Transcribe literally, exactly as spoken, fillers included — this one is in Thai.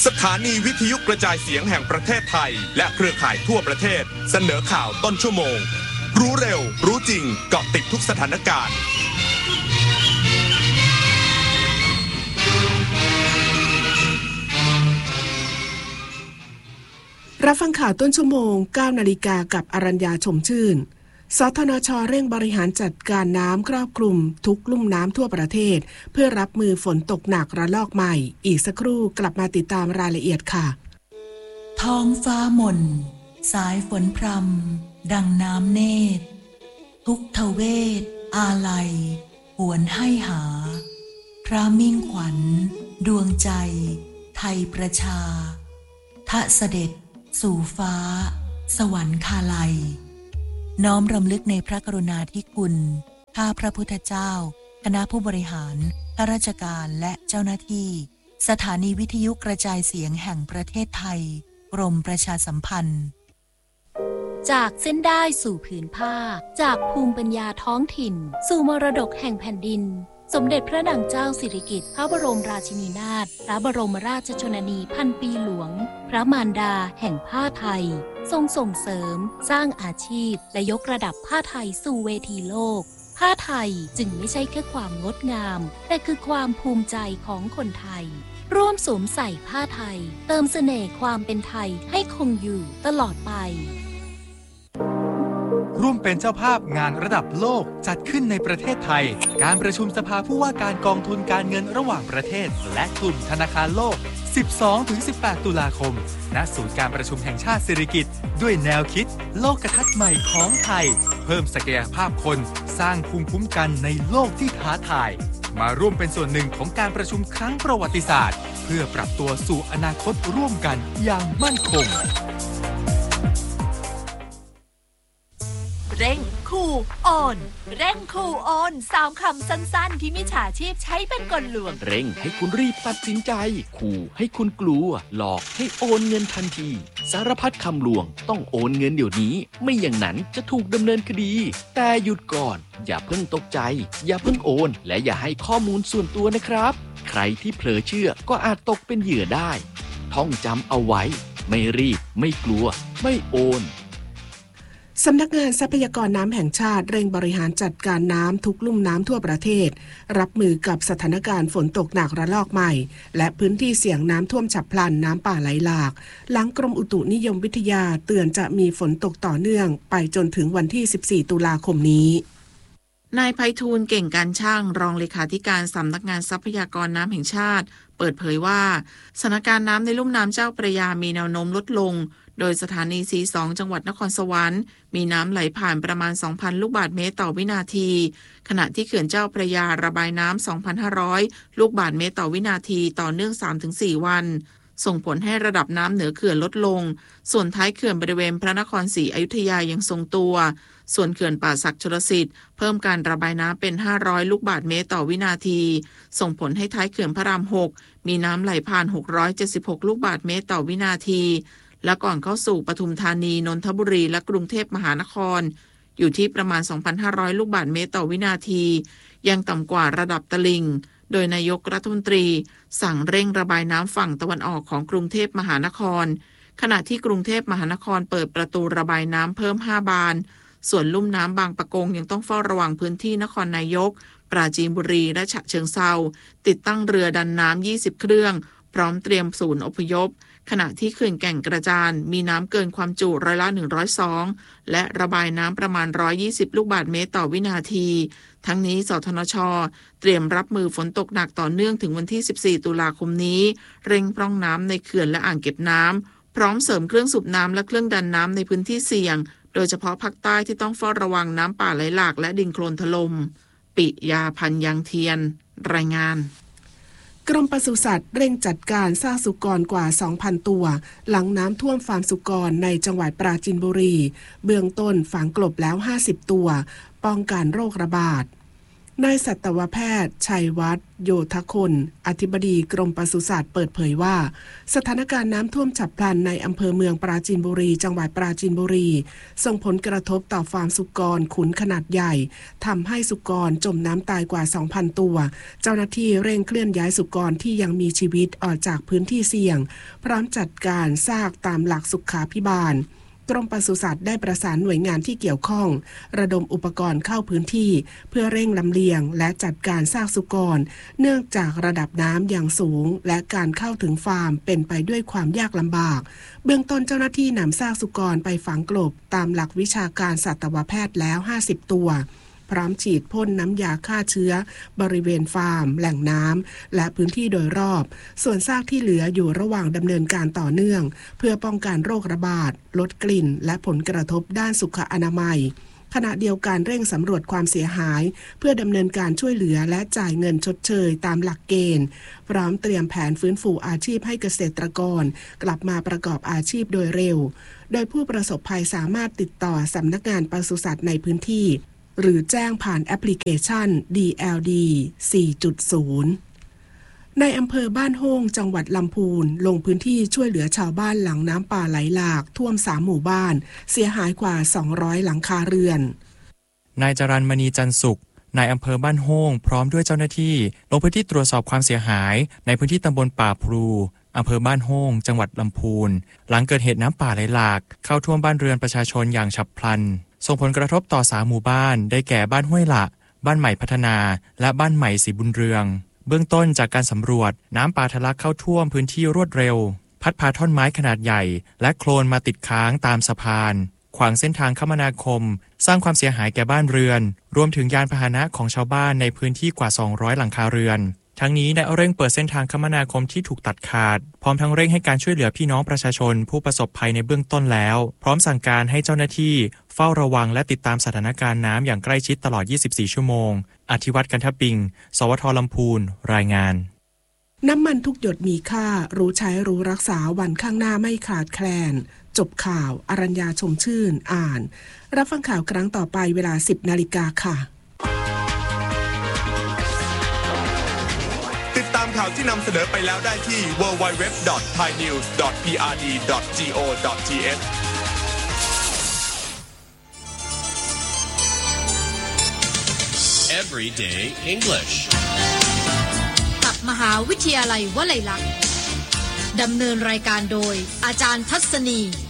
สถานีวิทยุกระจายเสียงแห่งประเทศไทยและเครือข่ายทั่วประเทศเสนอข่าวต้นชั่วโมงรู้เร็วรู้จริงเกาะติดทุกสถานการณ์รับฟังข่าวต้นชั่วโมง เก้า นาฬิกากับอรัญญาชมชื่นสทนช.เร่งบริหารจัดการน้ำครอบคลุมทุกลุ่มน้ำทั่วประเทศเพื่อรับมือฝนตกหนักระลอกใหม่อีกสักครู่กลับมาติดตามรายละเอียดค่ะท้องฟ้าหม่นสายฝนพรำดังน้ำเนตรทุกทเวทอาลัยหวนให้หาพระมิ่งขวัญดวงใจไทยประชาทะเสด็จสู่ฟ้าสวรรคาลัยน้อมรำลึกในพระกรุณาธิคุณข้าพระพุทธเจ้าคณะผู้บริหารข้าราชการและเจ้าหน้าที่สถานีวิทยุกระจายเสียงแห่งประเทศไทยกรมประชาสัมพันธ์จากเส้นได้สู่ผืนผ้าจากภูมิปัญญาท้องถิ่นสู่มรดกแห่งแผ่นดินสมเด็จพระนางเจ้าสิริกิติ์พระบรมราชินีนาถพระบรมราชชนนีพันปีหลวงพระมารดาแห่งผ้าไทยทรงส่งเสริมสร้างอาชีพและยกระดับผ้าไทยสู่เวทีโลกผ้าไทยจึงไม่ใช่แค่ความงดงามแต่คือความภูมิใจของคนไทยร่วมสวมใส่ผ้าไทยเติมเสน่ห์ความเป็นไทยให้คงอยู่ตลอดไปร่วมเป็นเจ้าภาพงานระดับโลกจัดขึ้นในประเทศไทยการประชุมสภาผู้ว่าการกองทุนการเงินระหว่างประเทศและกลุ่มธนาคารโลก สิบสองถึงสิบแปด ตุลาคมณศูนย์การประชุมแห่งชาติสิริกิติ์ด้วยแนวคิดโลกทัศน์ใหม่ของไทยเพิ่มศักยภาพคนสร้างภูมิคุ้มกันในโลกที่ท้าทายมาร่วมเป็นส่วนหนึ่งของการประชุมครั้งประวัติศาสตร์เพื่อปรับตัวสู่อนาคตร่วมกันอย่างมั่นคงเร่งคูออนเร่งคูออนสามคำสั้นๆที่มิจฉาชีพใช้เป็นกลลวงเร่งให้คุณรีบตัดสินใจขู่ให้คุณกลัวหลอกให้โอนเงินทันทีสารพัดคำลวงต้องโอนเงินเดี๋ยวนี้ไม่อย่างนั้นจะถูกดำเนินคดีแต่หยุดก่อนอย่าเพิ่งตกใจอย่าเพิ่งโอนและอย่าให้ข้อมูลส่วนตัวนะครับใครที่เผลอเชื่อก็อาจตกเป็นเหยื่อได้ท่องจำเอาไว้ไม่รีบไม่กลัวไม่โอนสำนักงานทรัพยากรน้ำแห่งชาติเร่งบริหารจัดการน้ำทุกลุ่มน้ำทั่วประเทศรับมือกับสถานการณ์ฝนตกหนักระลอกใหม่และพื้นที่เสี่ยงน้ำท่วมฉับพลันน้ำป่าไหลหลากหลังกรมอุตุนิยมวิทยาเตือนจะมีฝนตกต่อเนื่องไปจนถึงวันที่สิบสี่ตุลาคมนี้นายไพฑูรย์เก่งการช่างรองเลขาธิการสำนักงานทรัพยากรน้ำแห่งชาติเปิดเผยว่าสถานการณ์น้ำในลุ่มน้ำเจ้าพระยามีแนวโน้มลดลงโดยสถานี ซี สอง จังหวัดนครสวรรค์มีน้ำไหลผ่านประมาณ สองพัน ลูกบาศก์เมตรต่อวินาทีขณะที่เขื่อนเจ้าพระยาระบายน้ำ สองพันห้าร้อย ลูกบาศก์เมตรต่อวินาทีต่อเนื่อง สามถึงสี่ วันส่งผลให้ระดับน้ำเหนือเขื่อนลดลงส่วนท้ายเขื่อนบริเวณพระนครศรีอยุธยายังทรงตัวส่วนเขื่อนป่าสักชลสิทธิ์เพิ่มการระบายน้ำเป็นห้าร้อยลูกบาศก์เมตรต่อวินาทีส่งผลให้ท้ายเขื่อนพระรามหกมีน้ำไหลผ่านหกร้อยเจ็ดสิบหกลูกบาศก์เมตรต่อวินาทีและก่อนเข้าสู่ปทุมธานีนนทบุรีและกรุงเทพมหานครอยู่ที่ประมาณ สองพันห้าร้อย ลูกบาศก์เมตรต่อวินาทียังต่ำกว่าระดับตลิ่งโดยนายกรัฐมนตรีสั่งเร่งระบายน้ำฝั่งตะวันออกของกรุงเทพมหานครขณะที่กรุงเทพมหานครเปิดประตูระบายน้ำเพิ่มห้าบานส่วนลุ่มน้ำบางปะกงยังต้องเฝ้าระวังพื้นที่นครนายกปราจีนบุรีและฉะเชิงเทราติดตั้งเรือดันน้ำยี่สิบเครื่องพร้อมเตรียมศูนย์อพยพขณะที่เขื่อนแก่งกระจานมีน้ำเกินความจุร้อยละหนึ่งร้อยสองและระบายน้ำประมาณหนึ่งร้อยยี่สิบลูกบาศก์เมตรต่อวินาทีทั้งนี้สทนช.เตรียมรับมือฝนตกหนักต่อเนื่องถึงวันที่สิบสี่ตุลาคมนี้เร่งพร่องน้ำในเขื่อนและอ่างเก็บน้ำพร้อมเสริมเครื่องสูบน้ำและเครื่องดันน้ำในพื้นที่เสี่ยงโดยเฉพาะภาคใต้ที่ต้องเฝ้าระวังน้ำป่าไหลหลากและดินโคลนถล่มปิยาพันธ์ยังเทียนรายงานกรมปศุสัตว์เร่งจัดการสร้างสุกรกว่า สองพัน ตัวหลังน้ำท่วมฟาร์มสุกรในจังหวัดปราจีนบุรีเบื้องต้นฝังกลบแล้วห้าสิบตัวป้องกันโรคระบาดนายสัตวแพทย์ชัยวัฒน์โยธคนอธิบดีกรมปศุสัตว์เปิดเผยว่าสถานการณ์น้ำท่วมฉับพลันในอำเภอเมืองปราจีนบุรีจังหวัดปราจีนบุรีส่งผลกระทบต่อฟาร์มสุกรขุนขนาดใหญ่ทำให้สุกรจมน้ำตายกว่า สองพัน ตัวเจ้าหน้าที่เร่งเคลื่อนย้ายสุกรที่ยังมีชีวิตออกจากพื้นที่เสี่ยงพร้อมจัดการซากตามหลักสุขาภิบาลกรมปศุสัตว์ได้ประสานหน่วยงานที่เกี่ยวข้องระดมอุปกรณ์เข้าพื้นที่เพื่อเร่งลำเลียงและจัดการซากสุกรเนื่องจากระดับน้ำอย่างสูงและการเข้าถึงฟาร์มเป็นไปด้วยความยากลำบากเบื้องต้นเจ้าหน้าที่นำซากสุกรไปฝังกลบตามหลักวิชาการสัตวแพทย์แล้วห้าสิบตัวพร้อมฉีดพ่นน้ำยาฆ่าเชื้อบริเวณฟาร์มแหล่งน้ำและพื้นที่โดยรอบส่วนซากที่เหลืออยู่ระหว่างดำเนินการต่อเนื่องเพื่อป้องกันโรคระบาดลดกลิ่นและผลกระทบด้านสุขอนามัยขณะเดียวกันเร่งสำรวจความเสียหายเพื่อดำเนินการช่วยเหลือและจ่ายเงินชดเชยตามหลักเกณฑ์พร้อมเตรียมแผนฟื้นฟูอาชีพให้เกษตรกรกลับมาประกอบอาชีพโดยเร็วโดยผู้ประสบภัยสามารถติดต่อสำนักงานปศุสัตว์ในพื้นที่หรือแจ้งผ่านแอปพลิเคชัน ดี แอล ดี สี่จุดศูนย์ ในอำเภอบ้านโฮ่งจังหวัดลำพูนลงพื้นที่ช่วยเหลือชาวบ้านหลังน้ำป่าไหลหลากท่วมสามหมู่บ้านเสียหายกว่าสองร้อยหลังคาเรือนนายจรัญมณีจันสุขนายอำเภอบ้านโฮ่งพร้อมด้วยเจ้าหน้าที่ลงพื้นที่ตรวจสอบความเสียหายในพื้นที่ตำบลป่าพลูอำเภอบ้านโฮ่งจังหวัดลำพูนหลังเกิดเหตุน้ำป่าไหลหลากเข้าท่วมบ้านเรือนประชาชนอย่างฉับพลันส่งผลกระทบต่อสามหมู่บ้านได้แก่บ้านห้วยละบ้านใหม่พัฒนาและบ้านใหม่ศรีบุญเรืองเบื้องต้นจากการสำรวจน้ำป่าทะลักเข้าท่วมพื้นที่รวดเร็วพัดพาท่อนไม้ขนาดใหญ่และโคลนมาติดค้างตามสะพานขวางเส้นทางคมนาคมสร้างความเสียหายแก่บ้านเรือนรวมถึงยานพาหนะของชาวบ้านในพื้นที่กว่าสองร้อยหลังคาเรือนทั้งนี้ได้เร่งเปิดเส้นทางคมนาคมที่ถูกตัดขาดพร้อมทั้งเร่งให้การช่วยเหลือพี่น้องประชาชนผู้ประสบภัยในเบื้องต้นแล้วพร้อมสั่งการให้เจ้าหน้าที่เฝ้าระวังและติดตามสถานการณ์น้ำอย่างใกล้ชิดตลอดยี่สิบสี่ชั่วโมงอธิวัฒน์กันทปิงสวทลำพูนรายงานน้ำมันทุกหยดมีค่ารู้ใช้รู้รักษาวันข้างหน้าไม่ขาดแคลนจบข่าวอรัญญาชมชื่นอ่านรับฟังข่าวครั้งต่อไปเวลา สิบนาฬิกาค่ะติดตามข่าวที่นำเสนอไปแล้วได้ที่ ดับเบิลยู ดับเบิลยู ดับเบิลยู ดอท ไทยนิวส์ ดอท พี อาร์ ดี ดอท จี โอ ดอท ที เอช Everyday English กับมหาวิทยาลัยวลัยลักษณ์ดำเนินรายการโดยอาจารย์ทัศนี